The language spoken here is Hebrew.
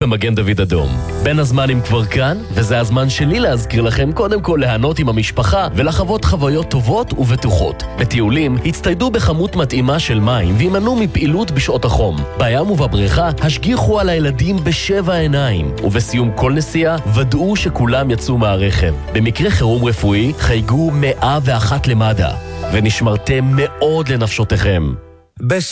למגן דוד אדום. בין הזמנים כבר כאן, וזה הזמן שלי להזכיר לכם קודם כל ליהנות עם המשפחה ולחוות חוויות טובות ובטוחות. בטיולים, הצטיידו בכמות מתאימה של מים וימנעו מפעילות בשעות החום. בים ובבריכה, השגיחו על הילדים בשבע עיניים, ובסיום כל נסיעה, ודאו שכולם יצאו מהרכב. במקרה חירום רפואי, חייגו 101 למד"א, ונשמרתם מאוד לנפשותיכם.